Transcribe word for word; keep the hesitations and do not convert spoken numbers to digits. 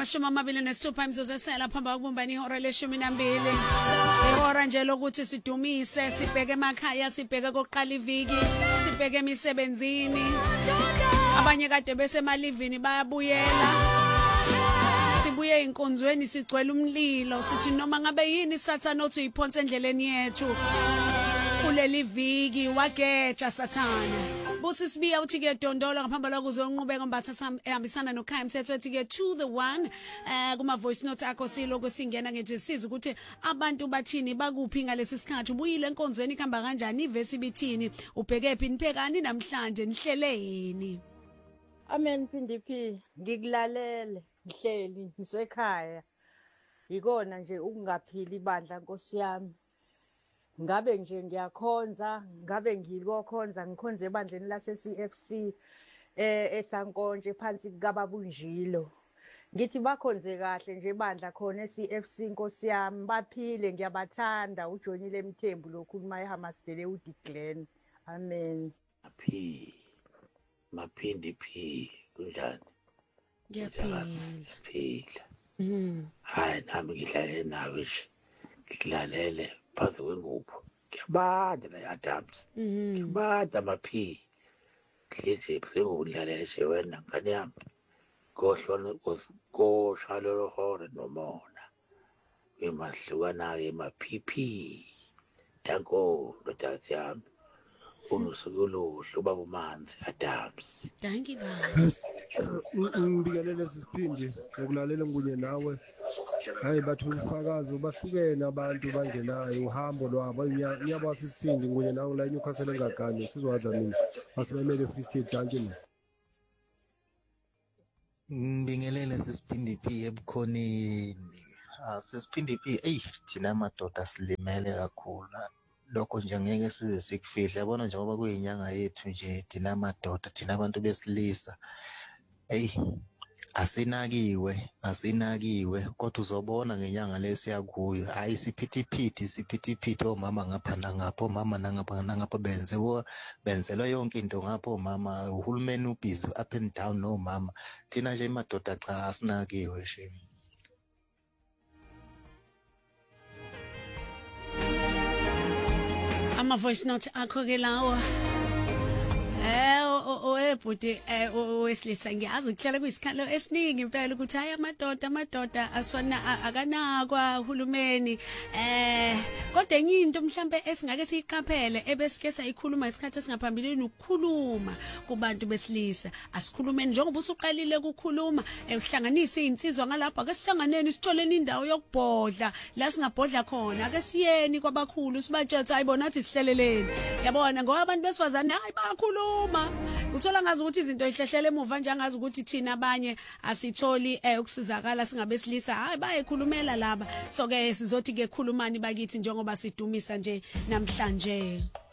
amashumi amabili nesithupha imzuzu esela phamba ukubumbana ihora leshumi nambili. Ihora nje lokuthi sidumise, sibheke emakhaya, sibheke kokuqala iviki, sibheke emisebenzini. Abanye kade bese emalivini bayabuyela. Sibuye inkonzweni sigcwele umlilo, sithi noma ngabe yini Sathane othi uyiphonse endleleni yethu. Kuleli viki wageja Sathane. Busi sibiya uthi ke dondola ngaphambala kuzo unqubeka mbatha ehambisana nokhaya Mthetho ethi ke to the one eh kuma voice note akho siloko singena nje siza ukuthi abantu bathini bakuphi ngalesi sikhathi ubuyile enkonzweni ikhamba kanjani ivesi bithini ubheke phi niphekani namhlanje nihlele yini. Amen Phindiphi ngikulalele ngihleli ngisekhaya ikona nje ukungaphili ibandla Nkosi yami. Ngabe nje ngiyakhonza ngabe ngikokhonza ngikhonze ebandleni lase C F C eh eSankonje phansi kukaBabunjilo. Ngithi bakhonze kahle nje ibandla khona e-C F C Nkosi yami baphile ngiyabathanda uJonile Mthembu lokhuluma eHamasdale uDiglen. Amen. Aphi maphindi phi kunjani? Ngiyaphila. Phila. Mhm. Hayi nami ngihlale nawe nje. Ngilalele phansi kwengubo. Ngiyabanda la Adams. Mhm. Ngiyabanda maphi. Hlithi sengudlalele nje wena ngane yami. Kohlona koshalo lohore nomona. Imahlukana ke maphiphi. Danko ndodathi yami. Unosuku oluhle ubaba uManzi Adams. Thank you baba. Ngibingelele sisiphindi ngokulalela ngunye nawe. Hayi bathu umfakazi bahlukene abantu bangenayo uhambo lwabo ngiyabasa isindi ngunye nawe la eNewcastle engagane sizwadla mina asibemele Free State danke. Ngibingelele sisiphindi phi ebukhoneni. Ah sisiphindi phi ey thina amadoda silimele kakhulu. Lokho nje ngeke size sikufihle yabona njengoba kuyinyanga yethu nje thina amadoda thina abantu besilisa hey asinakiwe asinakiwe kodwa uzobona ngenyanga lesiya kuyo hayi siphithiphithi siphithiphithi omama ngapha nangapha omama nangapha nangapha benze benzelwa yonke into ngapha omama uhulumeni ubhizi up and down no mama thina nje amadoda cha asinakiwe shame. Ama voice note akho ke lawo. Eh o ebhuti eh wesilisa ngiyazi ukuhlala kuyisikhala esiningi impela ukuthi hayi amadoda amadoda asona akanakwa uhulumeni eh kodwa enye into mhlambe esingake siyiqaphele ebesike sayikhuluma isikhathi esingaphambilini ukukhuluma kubantu besilisa asikhulumeni njengoba usuqalile ukukhuluma uhlanganisa izinsizwa ngalapha ake sihlanganeni sitholeni indawo yokubhodla la singabhodla khona ake siyeni kwabakhulu sibatshetha ayibona athi sihleleleni yabona ngoba abantu besifazane hayi bakhuluma uthola ngazi ukuthi izinto ihlehlele emuva nje angazi ukuthi thina abanye asitholi ukusizakala singabesilisa hayi bayekhulumela laba so ke sizothi ke khulumani bakithi njengoba sidumisa nje namhlanje.